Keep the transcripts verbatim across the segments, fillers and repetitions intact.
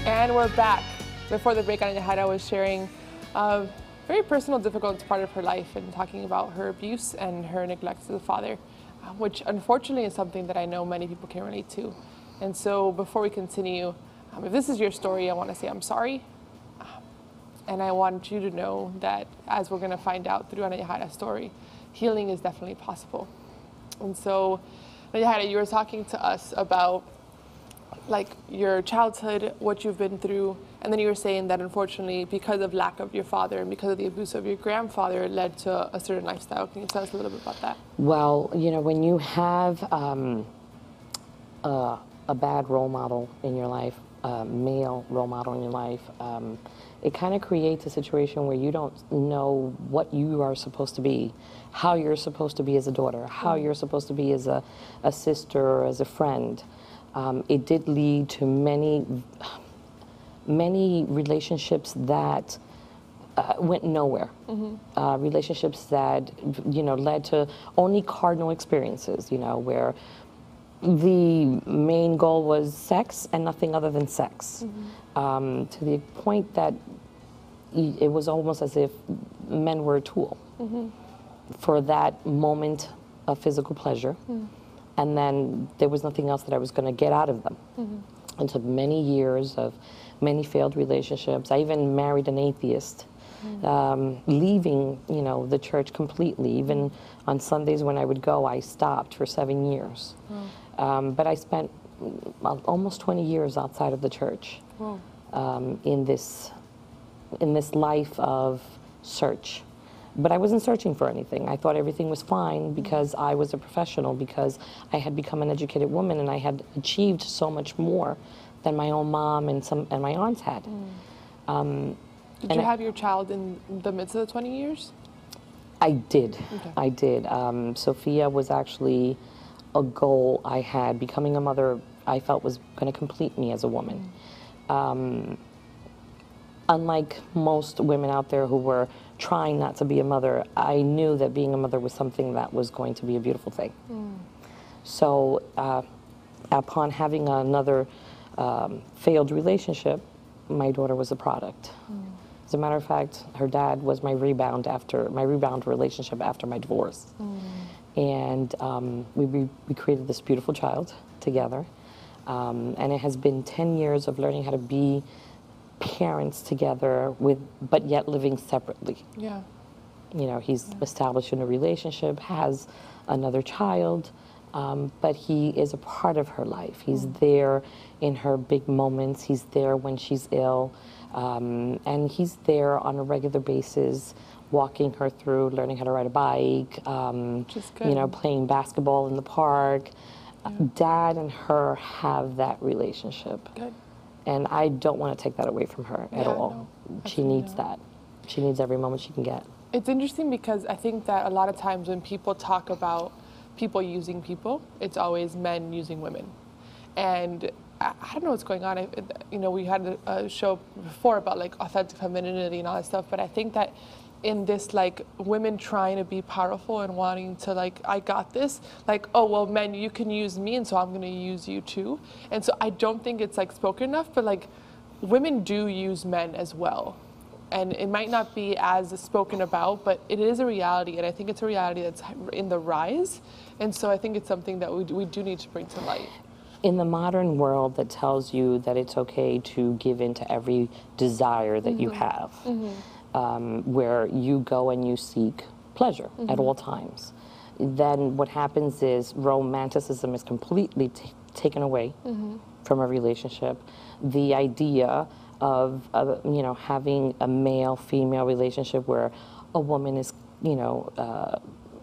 And we're back. Before the break, Anya Hada was sharing a very personal, difficult part of her life and talking about her abuse and her neglect to the father, uh, which unfortunately is something that I know many people can relate to. And so before we continue, um, if this is your story, I want to say I'm sorry. Um, and I want you to know that as we're going to find out through Anya Hada's story, healing is definitely possible. And so, Anya Hada, you were talking to us about like your childhood, what you've been through, and then you were saying that unfortunately, because of lack of your father and because of the abuse of your grandfather, it led to a certain lifestyle. Can you tell us a little bit about that? Well, you know, when you have um, a, a bad role model in your life, a male role model in your life, um, it kind of creates a situation where you don't know what you are supposed to be, how you're supposed to be as a daughter, how Mm. you're supposed to be as a, a sister or as a friend. Um, it did lead to many, many relationships that uh, went nowhere. Mm-hmm. Uh, relationships that, you know, led to only cardinal experiences, you know, where the main goal was sex and nothing other than sex. Mm-hmm. Um, to the point that it was almost as if men were a tool Mm-hmm. for that moment of physical pleasure. Mm. And then there was nothing else that I was going to get out of them. Mm-hmm. It took many years of many failed relationships. I even married an atheist, mm. um, leaving, you know, the church completely. Even on Sundays when I would go, I stopped for seven years. Mm. Um, but I spent almost twenty years outside of the church, mm. um, in this in this life of search. But I wasn't searching for anything. I thought everything was fine because I was a professional, because I had become an educated woman and I had achieved so much more than my own mom and some and my aunts had. Mm. Um, did you I, have your child in the midst of the twenty years? I did. Okay. I did. Um, Sophia was actually a goal I had. Becoming a mother, I felt, was going to complete me as a woman. Mm. Um, unlike most women out there who were trying not to be a mother, I knew that being a mother was something that was going to be a beautiful thing. Mm. So uh, upon having another um, failed relationship, my daughter was a product. Mm. As a matter of fact, her dad was my rebound after my rebound relationship after my divorce. Mm. And um, we, we, we created this beautiful child together. Um, and it has been ten years of learning how to be parents together, with but yet living separately. Yeah. You know, he's yeah. established in a relationship, has another child, um, but he is a part of her life. He's mm. there in her big moments. He's there when she's ill, um, and he's there on a regular basis, walking her through learning how to ride a bike, um, you know, playing basketball in the park. Yeah. Dad and her have that relationship. Good. And I don't want to take that away from her yeah, at all. No, she needs that. She needs every moment she can get. It's interesting because I think that a lot of times when people talk about people using people, it's always men using women. And I, I don't know what's going on. I, you know, we had a, a show before about like authentic femininity and all that stuff, but I think that in this like women trying to be powerful and wanting to like, I got this, like, oh, well, men, you can use me, and so I'm gonna use you too. And so I don't think it's like spoken enough, but like women do use men as well. And it might not be as spoken about, but it is a reality, and I think it's a reality that's in the rise. And so I think it's something that we, we do need to bring to light. In the modern world that tells you that it's okay to give in to every desire that mm-hmm. you have, mm-hmm. Um, where you go and you seek pleasure mm-hmm. at all times, then what happens is romanticism is completely t- taken away mm-hmm. from a relationship. The idea of, uh, you know, having a male-female relationship where a woman is, you know, uh,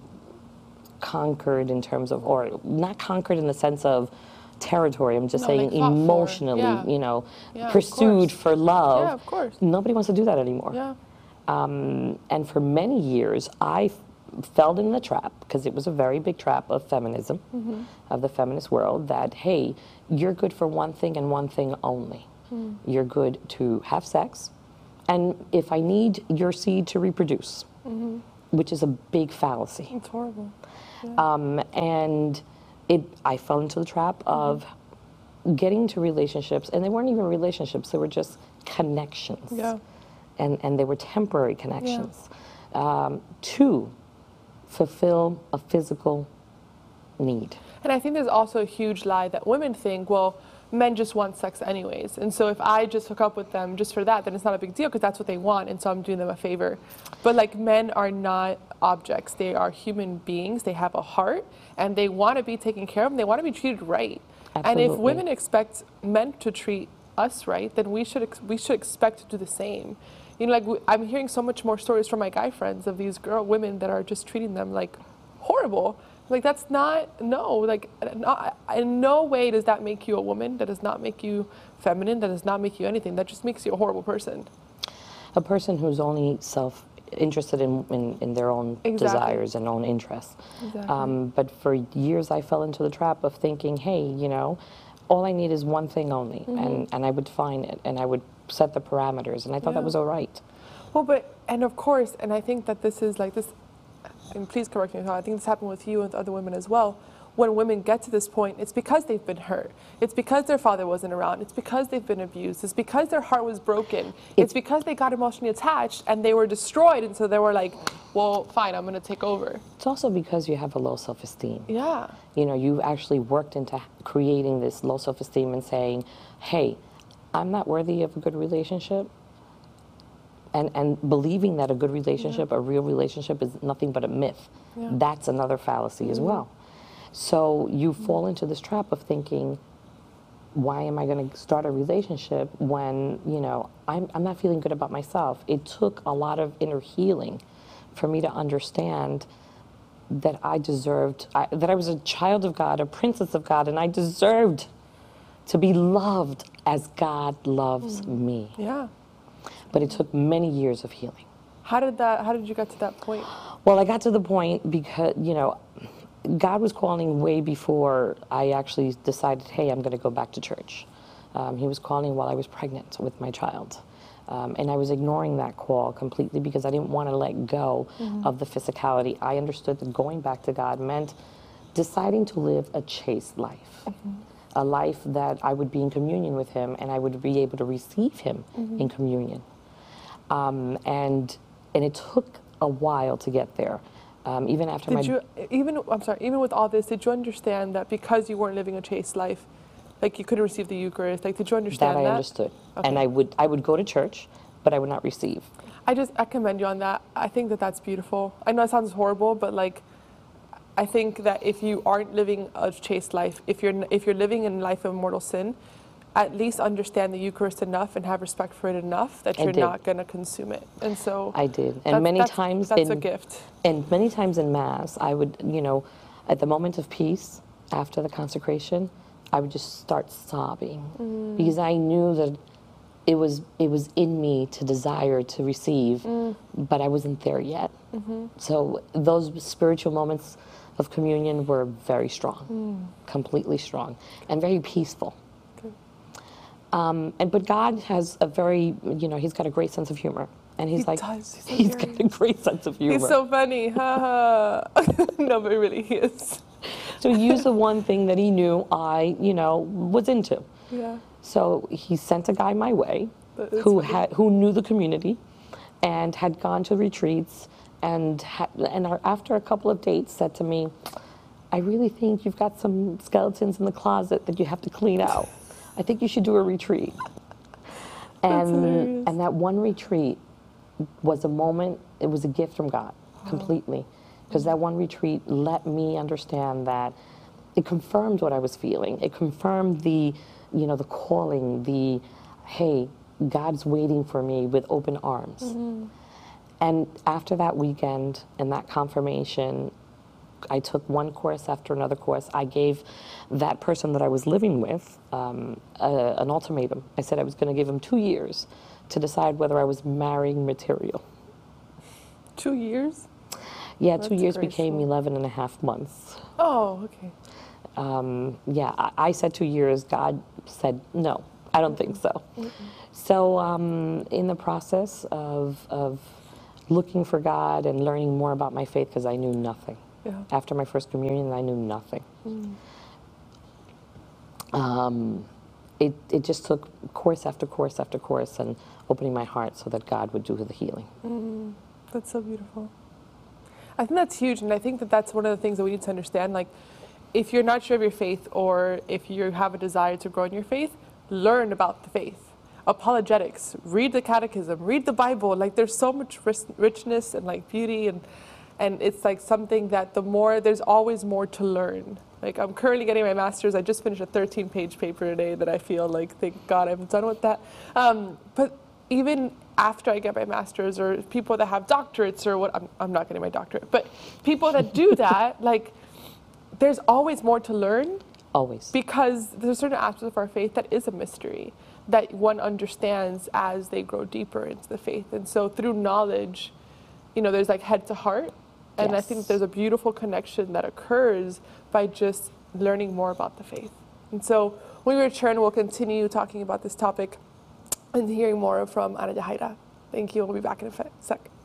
conquered in terms of, or not conquered in the sense of territory, I'm just no, saying like emotionally, yeah. you know, yeah, pursued for love. Yeah, of course. Nobody wants to do that anymore. Yeah. Um, and for many years, I f- fell in the trap, because it was a very big trap of feminism, mm-hmm. of the feminist world, that, hey, you're good for one thing and one thing only. Mm. You're good to have sex, and if I need your seed to reproduce, mm-hmm. which is a big fallacy. It's horrible. Yeah. Um, and it, I fell into the trap of, mm-hmm. getting into relationships, and they weren't even relationships, they were just connections. Yeah. And, and they were temporary connections. Um, to fulfill a physical need. And I think there's also a huge lie that women think, well, men just want sex anyways. And so if I just hook up with them just for that, then it's not a big deal because that's what they want. And so I'm doing them a favor. But like, men are not objects. They are human beings. They have a heart and they want to be taken care of and they want to be treated right. Absolutely. And if women expect men to treat us right, then we should, ex we should expect to do the same. You know, like w I'm hearing so much more stories from my guy friends of these girl women that are just treating them like horrible. Like, that's not, no, like, not, in no way does that make you a woman. That does not make you feminine. That does not make you anything. That just makes you a horrible person. A person who's only self interested in, in, in their own Exactly. desires and own interests. Exactly. Um, but for years I fell into the trap of thinking, hey, you know, all I need is one thing only. Mm-hmm. and, and I would define it and I would set the parameters and I thought Yeah. that was all right. Well, but, and of course, and I think that this is like this, and please correct me if I'm wrong, I think this happened with you and with other women as well. When women get to this point, it's because they've been hurt. It's because their father wasn't around. It's because they've been abused. It's because their heart was broken. It's, it's because they got emotionally attached and they were destroyed. And so they were like, well, fine, I'm going to take over. It's also because you have a low self-esteem. Yeah. You know, you've actually worked into creating this low self-esteem and saying, hey, I'm not worthy of a good relationship. And, and believing that a good relationship, yeah. a real relationship, is nothing but a myth. Yeah. That's another fallacy mm-hmm. as well. So you mm-hmm. fall into this trap of thinking, why am I going to start a relationship when, you know, I'm, I'm not feeling good about myself? It took a lot of inner healing for me to understand that I deserved, I, that I was a child of God, a princess of God, and I deserved to be loved as God loves mm-hmm. me. Yeah. But it took many years of healing. How did that, how did you get to that point? Well, I got to the point because, you know, God was calling way before I actually decided, hey, I'm going to go back to church. Um, he was calling while I was pregnant with my child. Um, and I was ignoring that call completely because I didn't want to let go mm-hmm. of the physicality. I understood that going back to God meant deciding to live a chaste life. Mm-hmm. A life that I would be in communion with him and I would be able to receive him mm-hmm. in communion. Um, and and it took a while to get there. Um, even after did my you even I'm sorry even with all this, did you understand that because you weren't living a chaste life, like you couldn't receive the Eucharist? Like, did you understand that? That I understood, okay. and I would I would go to church, but I would not receive. I just I commend you on that. I think that that's beautiful. I know it sounds horrible, but like, I think that if you aren't living a chaste life, if you're if you're living in a life of mortal sin, at least understand the Eucharist enough and have respect for it enough that you're not going to consume it. And so I did, and many that's, times that's in, a gift. And many times in Mass, I would, you know, at the moment of peace after the consecration, I would just start sobbing mm. because I knew that it was it was in me to desire to receive, mm. but I wasn't there yet. Mm-hmm. So those spiritual moments of communion were very strong, mm. completely strong, and very peaceful. Um, and but God has a very, you know, he's got a great sense of humor, and he's he like, does. He's, so he's got a great sense of humor. He's so funny, ha ha. No, but really, he is. So he used the one thing that he knew I, you know, was into. Yeah. So he sent a guy my way, who funny. had who knew the community, and had gone to retreats, and had, and after a couple of dates said to me, I really think you've got some skeletons in the closet that you have to clean out. I think you should do a retreat. And and that one retreat was a moment, it was a gift from God, wow. completely. Because that one retreat let me understand that it confirmed what I was feeling. It confirmed the, you know, the calling, the, hey, God's waiting for me with open arms. Mm-hmm. And after that weekend and that confirmation, I took one course after another course. I gave that person that I was living with um, a, an ultimatum. I said I was going to give him two years to decide whether I was marrying material. Two years? Yeah, That's two years graceful. became eleven and a half months. Oh, okay. Um, yeah, I, I said two years. God said, no, I don't think so. Mm-mm. So um, in the process of, of looking for God and learning more about my faith, because I knew nothing. Yeah. After my first communion, I knew nothing. Mm. um, it, it just took course after course after course and opening my heart so that God would do the healing. Mm, that's so beautiful. I think that's huge, and I think that that's one of the things that we need to understand. Like, if you're not sure of your faith, or if you have a desire to grow in your faith, learn about the faith. Apologetics, read the catechism, read the Bible. Like, there's so much richness and like beauty, and and it's like something that the more, there's always more to learn. Like, I'm currently getting my master's. I just finished a thirteen page paper today that I feel like, thank God I'm done with that. Um, but even after I get my master's, or people that have doctorates, or what, I'm, I'm not getting my doctorate, but people that do that, like, there's always more to learn. Always. Because there's certain aspects of our faith that is a mystery that one understands as they grow deeper into the faith. And so through knowledge, you know, there's like head to heart. And Yes. I think there's a beautiful connection that occurs by just learning more about the faith. And so when we return, we'll continue talking about this topic and hearing more from Ana Yahaira. Thank you. We'll be back in a sec.